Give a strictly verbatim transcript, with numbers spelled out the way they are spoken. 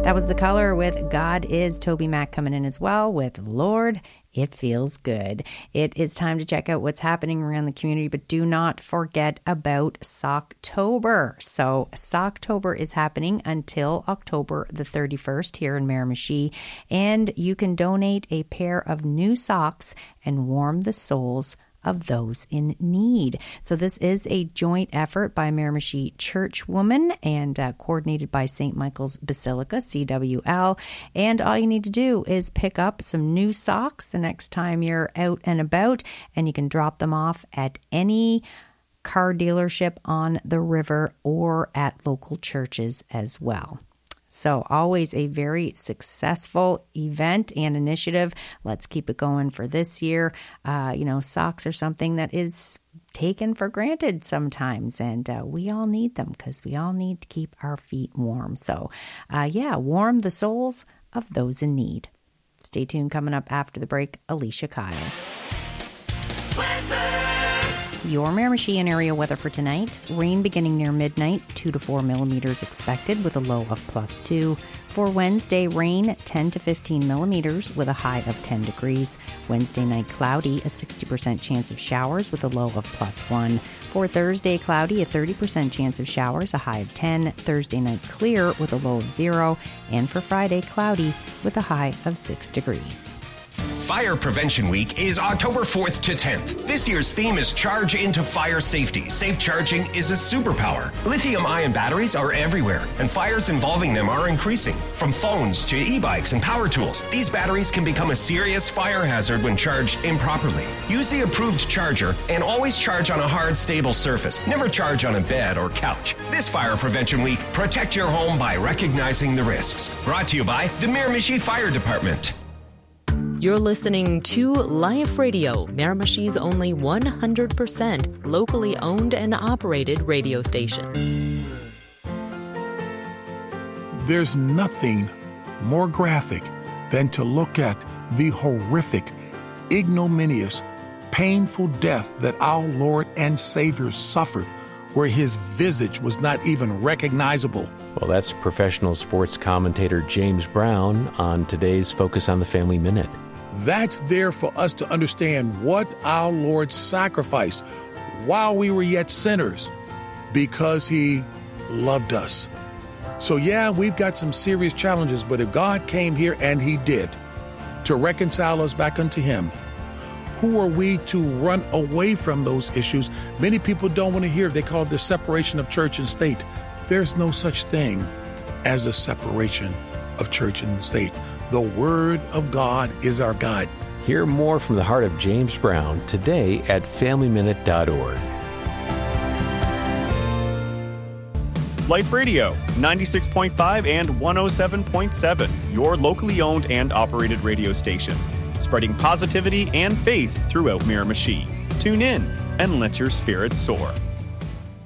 That was The Color with God Is. Toby Mac coming in as well with Lord, It Feels Good. It is time to check out what's happening around the community, but do not forget about Socktober. So Socktober is happening until October the thirty-first here in Miramichi, and you can donate a pair of new socks and warm the souls of those in need. So this is a joint effort by Miramichi Churchwoman and uh, coordinated by Saint Michael's Basilica, C W L. And all you need to do is pick up some new socks the next time you're out and about, and you can drop them off at any car dealership on the river or at local churches as well. So always a very successful event and initiative. Let's keep it going for this year. Uh, you know, socks are something that is taken for granted sometimes, and uh, we all need them because we all need to keep our feet warm. So, uh, yeah, warm the souls of those in need. Stay tuned. Coming up after the break, Alicia Kyle. Your Miramichi and area weather for tonight. Rain beginning near midnight, two to four millimeters expected with a low of plus two. For Wednesday, rain ten to fifteen millimeters with a high of ten degrees. Wednesday night, cloudy, a sixty percent chance of showers with a low of plus one. For Thursday, cloudy, a thirty percent chance of showers, a high of ten. Thursday night, clear with a low of zero. And for Friday, cloudy with a high of six degrees. Fire Prevention Week is October fourth to tenth. This year's theme is Charge into Fire Safety. Safe charging is a superpower. Lithium-ion batteries are everywhere, and fires involving them are increasing. From phones to e-bikes and power tools, these batteries can become a serious fire hazard when charged improperly. Use the approved charger and always charge on a hard, stable surface. Never charge on a bed or couch. This Fire Prevention Week, protect your home by recognizing the risks. Brought to you by the Miramichi Fire Department. You're listening to Life Radio, Miramichi's only one hundred percent locally owned and operated radio station. There's nothing more graphic than to look at the horrific, ignominious, painful death that our Lord and Savior suffered, where his visage was not even recognizable. Well, that's professional sports commentator James Brown on today's Focus on the Family Minute. That's there for us to understand what our Lord sacrificed while we were yet sinners, because he loved us. So yeah, we've got some serious challenges, but if God came here, and he did, to reconcile us back unto him, who are we to run away from those issues? Many people don't want to hear. They call it the separation of church and state. There's no such thing as a separation of church and state. The Word of God is our guide. Hear more from the heart of James Brown today at family minute dot org. Life Radio, ninety-six point five and one oh seven point seven, your locally owned and operated radio station, spreading positivity and faith throughout Miramichi. Tune in and let your spirit soar.